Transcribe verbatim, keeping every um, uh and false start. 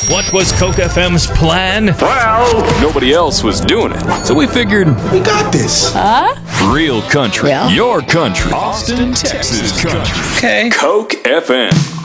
What was Coke F M's plan? Well, nobody else was doing it, so we figured We got this. Huh? real country, Well? your country, Austin, Texas country. Okay. Coke F M.